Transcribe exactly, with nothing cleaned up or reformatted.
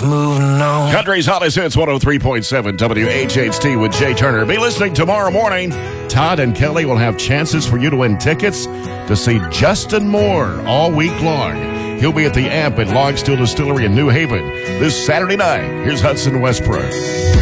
like moving on. Country's Hottest Hits one oh three point seven W H H T with Jay Turner. Be listening tomorrow morning. Todd and Kelly will have chances for you to win tickets to see Justin Moore all week long. He'll be at the Amp at Log Still Distillery in New Haven this Saturday night. Here's Hudson Westbrook.